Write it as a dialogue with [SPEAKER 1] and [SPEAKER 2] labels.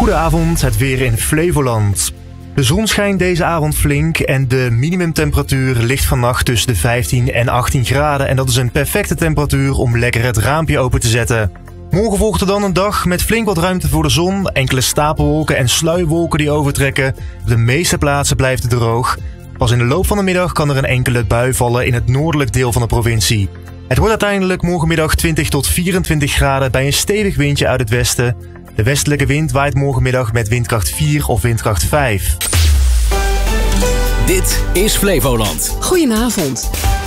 [SPEAKER 1] Goedenavond, het weer in Flevoland. De zon schijnt deze avond flink en de minimumtemperatuur ligt vannacht tussen de 15 en 18 graden. En dat is een perfecte temperatuur om lekker het raampje open te zetten. Morgen volgt er dan een dag met flink wat ruimte voor de zon, enkele stapelwolken en sluierwolken die overtrekken. Op de meeste plaatsen blijft het droog. Pas in de loop van de middag kan er een enkele bui vallen in het noordelijk deel van de provincie. Het wordt uiteindelijk morgenmiddag 20 tot 24 graden bij een stevig windje uit het westen. De westelijke wind waait morgenmiddag met windkracht 4 of windkracht 5.
[SPEAKER 2] Dit is Flevoland.
[SPEAKER 3] Goedenavond.